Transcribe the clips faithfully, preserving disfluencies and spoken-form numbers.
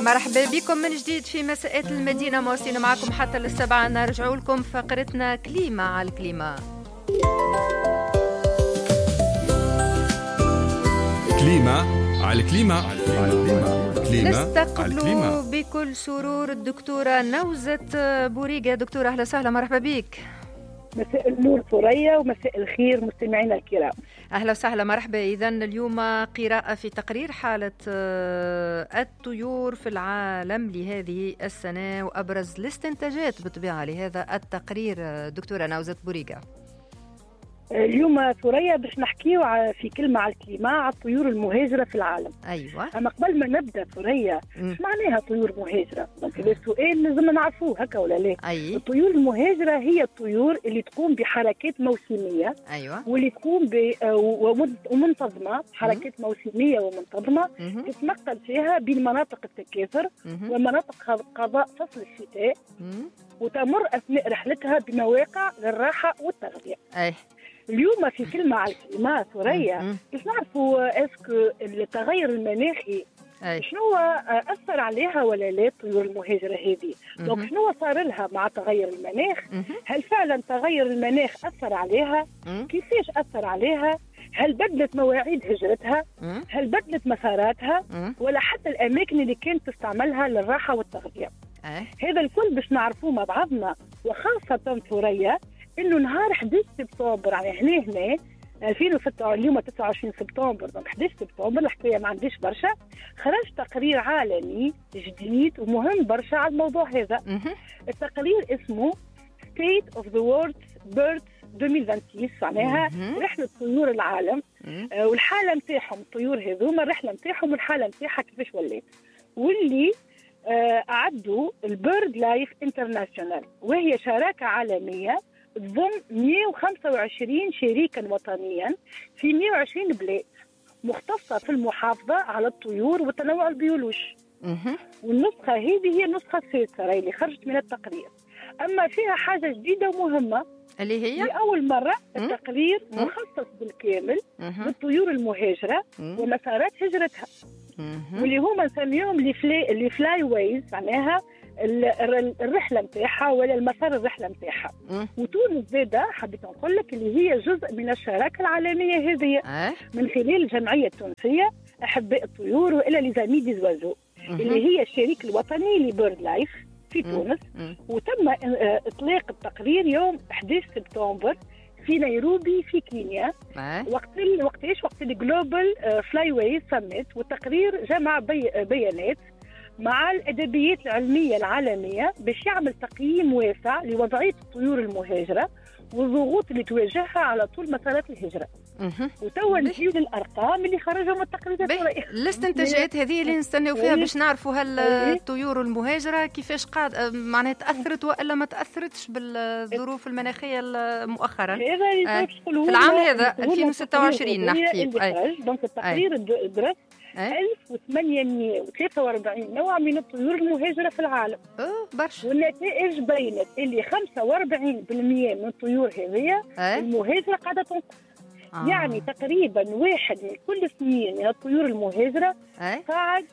مرحبا بكم من جديد في مساءات المدينة، مواصلين معكم حتى للسبعة. نرجع لكم فقرتنا كليمة على الكليمة. كليمة على الكليمة. نستقبل بكل سرور الدكتورة نوزة بوريقة. دكتورة أهلا وسهلا، مرحبا بك. مساء النور ثريا ومساء الخير مستمعينا الكرام. أهلا وسهلا، مرحبا. إذن اليوم قراءة في تقرير حالة الطيور في العالم لهذه السنة وأبرز الاستنتاجات بطبيعة لهذا التقرير. دكتورة نوزة بوريقة، اليوم ثريا باش نحكيو في كلمة على الكليمة على الطيور المهاجرة في العالم. أيوة. أما قبل ما نبدأ ثريا، ايش معناها طيور مهاجرة؟ هذا السؤال لازم نعرفوه هكا ولا لا؟ أي. الطيور المهاجرة هي الطيور اللي تقوم بحركات موسمية. أيوة. واللي تقوم ومنتظمة، حركات موسمية ومنتظمة تتنقل فيها بين مناطق التكاثر ومناطق قضاء فصل الشتاء، وتمر أثناء رحلتها بمواقع للراحة والتغذية. أي. اليوم في كلمة على الكلمة ثريا باش نعرفوا اسكو التغير المناخي شنو أثر عليها ولا لا الطيور المهاجرة هذه. دونك شنو صار لها مع تغير المناخ؟ هل فعلا تغير المناخ أثر عليها؟ كيفاش أثر عليها؟ هل بدلت مواعيد هجرتها؟ هل بدلت مساراتها؟ ولا حتى الأماكن اللي كانت تستعملها للراحة والتغذية؟ هذا الكل باش نعرفوه مع بعضنا، وخاصة ثريا انه نهار أحد عشر سبتمبر، يعني هنا هنا ألفين وستة، اليوم تسعة وعشرين سبتمبر، دونك أحد عشر سبتمبر الحكايه ما عنديش برشا، خرج تقرير عالمي جديد ومهم برشا على الموضوع هذا. التقرير اسمه State of the World's Birds ألفين وستة وعشرين، معناها رحله طيور العالم. آه والحاله نتاعهم الطيور هذوما، الرحله نتاعهم والحاله نتاعها كيفاش ولات، واللي آه أعدوا البيرد لايف انترناشونال، وهي شراكه عالميه تضم مئة وخمسة وعشرين شريكا وطنيا في مئة وعشرين بلاد مختصة في المحافظة على الطيور والتنوع البيولوجي. والنسخة هذه هي النسخة السادسة اللي خرجت من التقرير. أما فيها حاجة جديدة ومهمة اللي هي لأول مرة التقرير مخصص بالكامل بالطيور المهاجرة ومسارات هجرتها، واللي هما نسميهم اللي فلاي ويز، معناها الرحله نتاعها ولا المسار الرحله نتاعها. وتونس زاده حبيت نقول لك اللي هي جزء من الشراكه العالميه هذه من خلال الجمعيه التونسيه احباء الطيور والى لزامي دي زوازو، اللي هي الشريك الوطني لبيرد لايف في تونس. وتم اطلاق التقرير يوم أحد عشر سبتمبر في نيروبي في كينيا. وقت وقت ايش وقت الجلوبال فلاي واي سميت. والتقرير جمع بي بيانات مع الأدبيات العلمية العالمية باش يعمل تقييم واسع لوضعية الطيور المهاجرة والضغوط اللي تواجهها على طول مسارات الهجرة. وتوا نجيو للأرقام اللي خرجوا من التقرير. الاستنتاجات هذه اللي نستناو فيها باش نعرفوا هل الطيور المهاجرة كيفاش قاعد معناها تأثرت وإلا ما تأثرتش بالظروف المناخية مؤخرا آه. في العام هذا ألفين وستة وعشرين نحكي. دونك التقرير درس ألف وثمانمئة وثلاثة وأربعين نوع من الطيور المهاجرة في العالم. أوه برشا. والنتائج بينت اللي خمسة وأربعين بالمئة من الطيور هذه المهاجرة قاعدة تنقص. آه. يعني تقريبا واحد من كل اثنين من الطيور المهاجرة قاعد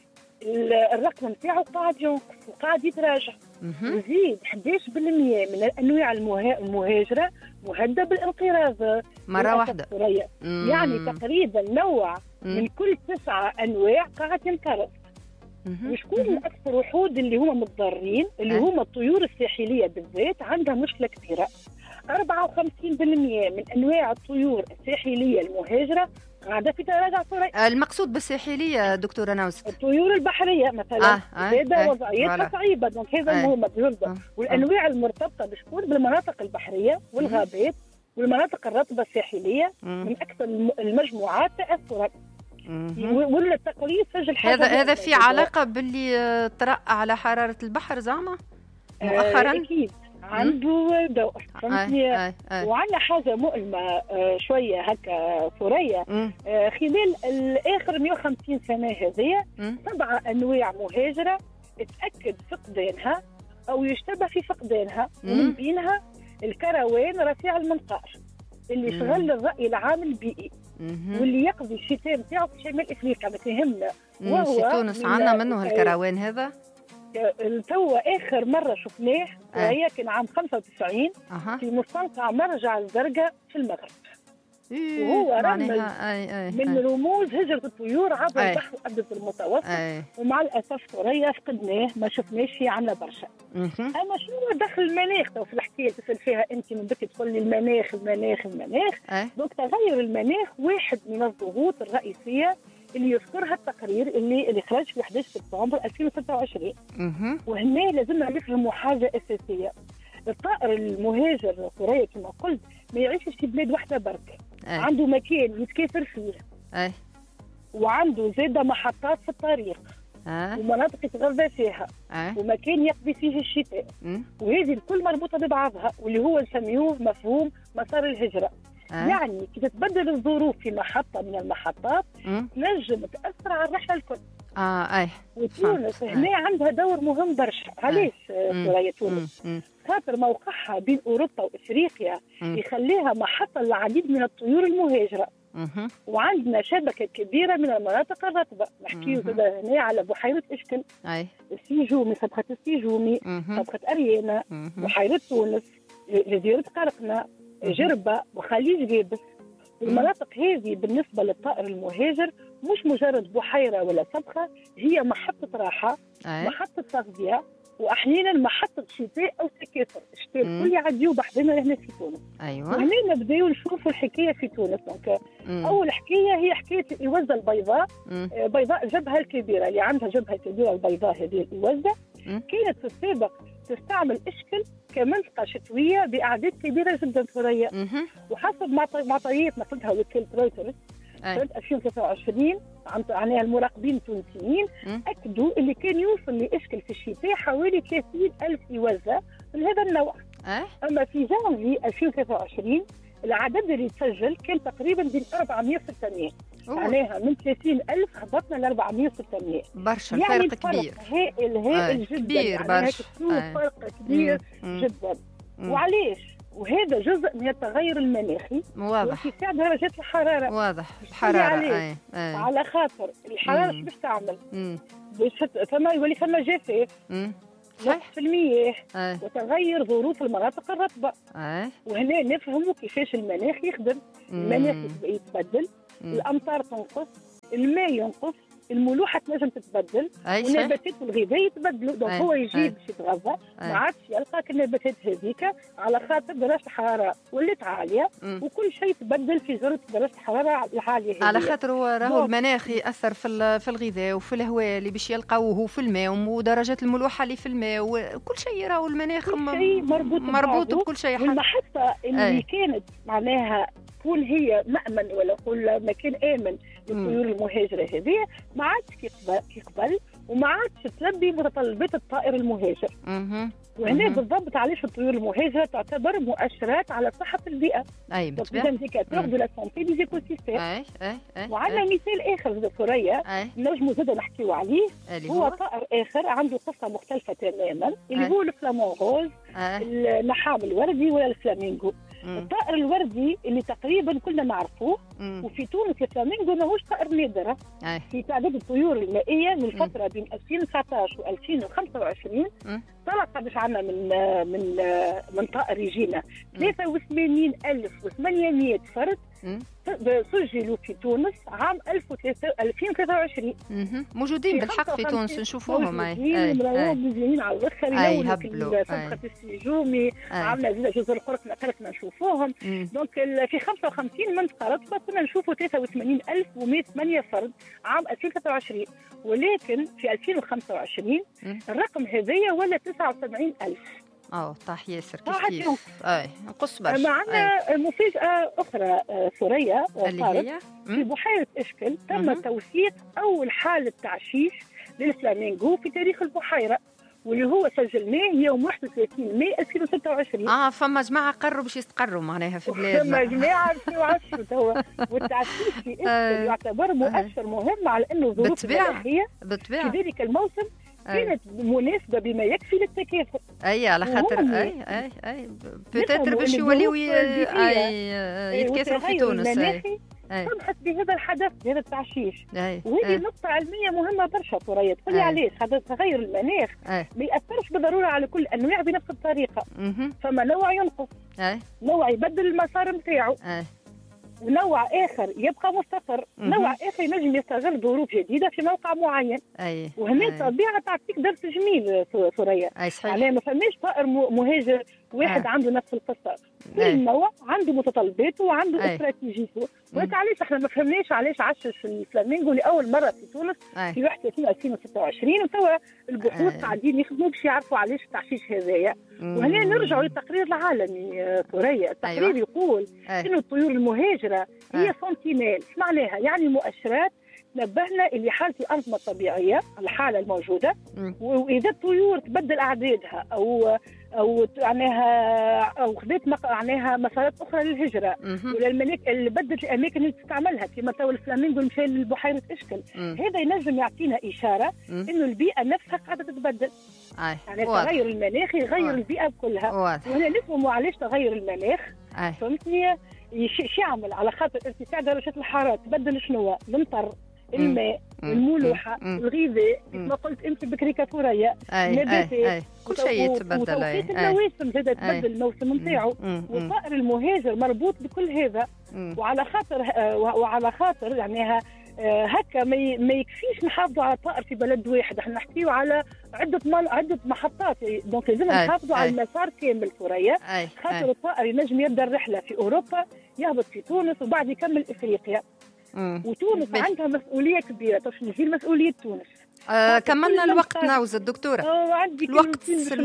الرقم نتاعو قاعد ينقص وقاعد يتراجع. وزيد أحد عشر بالمئة من الأنواع المهاجرة مهددة بالانقراض مرة واحدة. يعني تقريبا نوع من كل تسعة أنواع قاعد ينقرض. وشكون الأكثر وحود اللي هما متضررين؟ اللي هما الطيور الساحلية بالذات عندها مشكلة كبيرة. أربعة وخمسين بالمئة من أنواع الطيور الساحلية المهاجرة قاعدة في تراجع طريق. المقصود بالساحلية دكتورة نوزة الطيور البحرية مثلا. آه. هذا آه. وضعيتها صعيبة، دونك هذا مهم بيرضى. آه. والأنواع المرتبطة بشكون بالمناطق البحرية والغابات والمناطق الرطبة الساحلية من أكثر المجموعات تأثرا. ولا التقرير سجل حاجة هذا هذا في علاقة باللي طرأ على حرارة البحر زعما مؤخرا؟ آه أكيد عنده دور فهمتني. وعندنا حاجة مؤلمة آه شوية هكا ثريا. آه خلال الآخر مئة وخمسين سنة هذه سبعة أنواع مهاجرة اتأكد فقدانها أو يشتبه في فقدانها، ومن بينها الكروان رفيع المنقار اللي شغل الرأي العام البيئي واللي يقضي الشتاء نتاعو في شمال افريقيا. ما تهمنا في تونس عندنا منه هالكروان هذا. توا اخر مره شفناه وهي كان عام خمسة وتسعين أه. في مستنقع مرجع الزرقاء في المغرب. إيه وهو رمز أي أي من أي. رموز هجرة الطيور عبر البحر الأبيض المتوسط. أي. ومع الأسف ثريا فقدناه، ما شفناش في عنا برشا. أما شنو دخل المناخ تو في الحكاية تسأل فيها أنت من بكي تقول لي المناخ المناخ المناخ. دونك تغير المناخ واحد من الضغوط الرئيسية اللي يذكرها التقرير اللي اللي خرج في أحد عشر سبتمبر ألفين وستة وعشرين. وهنا لازمنا نفهموا حاجة أساسية. الطائر المهاجر ثريا كما قلت ما يعيشش في بلاد واحدة برك. أي. عنده مكان يتكاثر فيه. أي. وعنده زادة محطات في الطريق. أه. ومناطق يتغذى فيها. أه. ومكان يقضي فيه الشتاء. م. وهذه الكل مربوطة ببعضها واللي هو نسميوه مفهوم مسار الهجرة. أه. يعني كي تتبدل الظروف في محطة من المحطات تنجم تأثر على الرحلة الكل. اه اي. وتونس هنا عندها دور مهم برشا. علاش ثريا تونس؟ خاطر موقعها بين اوروبا وافريقيا مم. يخليها محطه للعديد من الطيور المهاجره. مم. وعندنا شبكه كبيره من المناطق الرطبه، نحكيو زاد هنا على بحيره اشكل، اي السيجومي، صبغه السيجومي، صبغه اريانا، بحيره تونس، جزيره قرقنه، جربه وخليج جابس. المناطق هذه بالنسبه للطائر المهاجر مش مجرد بحيره ولا صبغه، هي محطه راحه، أي. محطه تغذيه، واحيانا محطه شتاء او تكاثر. الشتاء الكل يعديوا بحذنا هنا في تونس. ايوه. وهنا نبداو نشوفوا الحكايه في تونس. دونك اول حكايه هي حكايه الاوزه البيضاء. مم. بيضاء الجبهه الكبيره اللي عندها جبهه كبيره البيضاء هذه الاوزه كانت في السابق تستعمل اشكل كمنطقه شتويه باعداد كبيره جدا ثريا. وحسب معطيات نقلتها وكاله رويترز سنه ألفين وثلاثة وعشرين عن المراقبين التونسيين اكدوا اللي كان يوصل لاشكل في الشتاء حوالي ثلاثين ألف اوزه من هذا النوع. أه؟ اما في جانفي ألفين وثلاثة وعشرين العدد اللي تسجل كان تقريبا بين أربعمائة و ستمائة. معناها من ثلاثين ألف هبطنا ل أربعمائة و ستمائة. برشا يعني الفرق كبير. هائل هائل جدا. كبير برشا. يعني فرق كبير مم. جدا. مم. وعلاش؟ وهذا جزء من التغير المناخي. واضح. وارتفاع درجات الحراره. واضح. الحراره أي. أي. على خاطر الحراره ايش باش تعمل؟ باش ثم يولي ثم جفاف. نقص في المياه. أي. وتغير ظروف المناطق الرطبه. أي. وهنا نفهموا كيفاش المناخ يخدم. المناخ يتبدل، مم. الامطار تنقص، الماء ينقص، الملوحه تنجم تتبدل، والنباتات والغذاء يتبدلوا. دونك هو يجي باش يتغذى ما عادش يلقى النباتات هذيك على خاطر درجه الحراره ولات عاليه. مم. وكل شيء يتبدل في جرة درجه الحراره العاليه هذه. على خاطر هو راهو المناخ ياثر في في الغذاء وفي الهواء اللي باش يلقاوه في الماء ودرجات الملوحه اللي في الماء وكل شيء راهو المناخ كل شيء مربوط مربوط بكل شيء. والمحطه اللي أي. كانت معناها تكون هي مأمن ولا نقول مكان آمن للطيور المهاجرة هذه ما عادش كيقبل وما عادش تلبي متطلبات الطائر المهاجر. وهنا بالضبط علاش الطيور المهاجرة تعتبر مؤشرات على صحة البيئة. أي بالطبع. انديكاتور دو لا سونتي دي زيكو سيستيم. أي أي أي. وعندنا مثال آخر ثريا نجمو زاد نحكيو عليه. هو طائر آخر عنده قصة مختلفة تماما اللي هو الفلامون روز، النحام الوردي ولا الفلامينغو. مم. الطائر الوردي اللي تقريبا كلنا نعرفوه. مم. وفي تونس الفلامينغو ماهوش طائر نادر. في تعداد الطيور المائيه من الفتره بين ألفين وتسعطاش و ألفين وخمسة وعشرين طلع قداش عندنا من من من طائر يجينا ثلاثة وثمانين ألف وثمانمائة فرد سجلوا في تونس عام ألفين وثلاثة وعشرين. موجودين بالحق في تونس نشوفوهم. موجودين مزيانين على الاخر يلونوا صبغه السيجومي، عملنا زيد جزر القرقنه قرقنا نشوفوهم. دونك في خمسة وخمسين منطقه رطبه كنا نشوفوا ثلاثة وثمانين ألف ومائة وثمانية فرد عام ألفين وثلاثة وعشرين، ولكن في ألفين وخمسة وعشرين الرقم هذايا ولا تسعة وسبعين ألف. اه طاح ياسر كيف كيف. اي نقص برشا. معنا مفاجاه اخرى ثريا اللي هي في بحيره اشكل تم توثيق اول حاله تعشيش للفلامينغو في تاريخ البحيره، واللي هو سجلناه يوم واحد وثلاثين ماي ألفين وستة وعشرين. اه فما جماعه قرروا باش يستقروا معناها في بلادنا. فما جماعه باش يعشوا توا. والتعشيش في اشكل يعتبر مؤشر مهم على انه الظروف المناخيه بالطبيعه في ذلك الموسم كانت مناسبه بما يكفي للتكاثر. اي على خاطر اي اي اي بوتيتر باش يوليو اي يتكاثروا في تونس. المناخي سمحت بهذا الحدث بهذا التعشيش. وهذه نقطة علمية مهمة برشا ثريا. تقول لي علاش هذا تغير المناخ ما يأثرش بالضرورة على كل الأنواع بنفس الطريقة. فما نوع ينقص، نوع يبدل المسار نتاعو، ونوع اخر يبقى مستقر، نوع اخر ينجم يستغل ظروف جديده في موقع معين. أي. وهنا الطبيعه تعطيك درس جميل ثريا. يعني ما فماش طائر مهاجر واحد أي. عنده نفس القصه، كل نوع عنده متطلباته وعنده أي. استراتيجيته. وهيك علاش احنا ما فهمناش علاش عشش الفلامينغو لاول مره في تونس أي. في واحد وثلاثين ألفين وستة وعشرين، وتوا البحوث أي. قاعدين يخدموا باش يعرفوا علاش التعشيش هذايا. وهنا نرجعوا للتقرير العالمي ثريا. التقرير أيوة. يقول انه الطيور المهاجره هي أي. سنتينيل. ايش معناها؟ يعني مؤشرات نبهنا اللي حالة الأنظمة الطبيعية الحالة الموجودة، وإذا الطيور تبدل أعدادها أو أو معناها أو خذت معناها مسارات أخرى للهجرة، ولا المناك اللي بدلت الأماكن اللي تستعملها كما تو الفلامينغو مشى لبحيرة إشكل، هذا ينجم يعطينا إشارة إنه البيئة نفسها قاعدة تتبدل. أي. يعني التغير المناخي يغير البيئة كلها. وهنا نفهموا علاش تغير المناخ. فهمتني؟ شو يعمل على خاطر ارتفاع درجات الحرارة تبدل شنو؟ المطر، الماء، الملوحة، الغذاء، كما قلت انت بكري كثورية، النباتات، كل شيء يتبدل. وتوقيت المواسم زاد تبدل الموسم نتاعو، والطائر المهاجر مربوط بكل هذا. وعلى خاطر وعلى خاطر يعني هكا ما يكفيش نحافظوا على الطائر في بلد واحد، احنا نحكيو على عده من عده محطات. دونك لازم نحافظوا على المسار كامل ثريا، خاطر الطائر ينجم يبدا الرحله في اوروبا، يهبط في تونس، وبعد يكمل افريقيا. مم. وتونس بي. عندها مسؤوليه كبيره. طيب نجي مسؤوليه تونس. آه كملنا الوقت ناوز الدكتوره. الوقت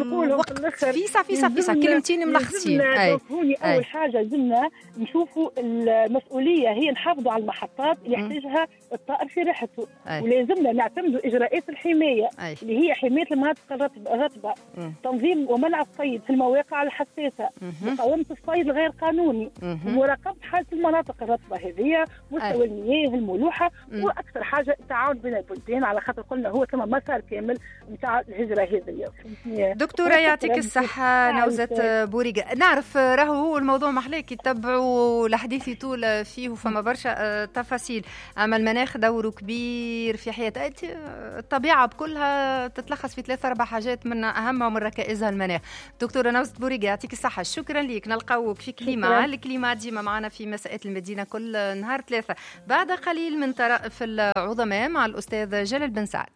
الوقت فيسع فيسع فيسع كلمتين ملخصين. هوني اول حاجه لازمنا نشوفوا المسؤوليه هي نحافظوا على المحطات اللي يحتاجها الطائر في رحلته، ولازمنا نعتمدوا اجراءات الحمايه أي. اللي هي حمايه المناطق الرطبه، تنظيم ومنع الصيد في المواقع الحساسه، مقاومه الصيد الغير قانوني، ومراقبه حاله المناطق الرطبه هذه، مستوى المياه، الملوحه، واكثر حاجه التعاون بين البلدان، على خاطر قلنا هو كما مسار كامل نتاع الهجره هذه. دكتوره يعطيك الصحه نوزة بوريقه. نعرف راهو الموضوع محلاك يتبعوا الحديث يطول فيه وفما برشا تفاصيل، اما المناخ دوره كبير في حياه الطبيعه بكلها، تتلخص في ثلاثة أربع حاجات من اهمها ومن ركائزها المناخ. دكتوره نوزة بوريقه يعطيك الصحه، شكرا لك. نلقاوك في كليمه الكليمه ديما معنا في مساءات المدينه كل نهار ثلاثه. بعد قليل من طرائف العظماء مع الاستاذ جلال بن سعد.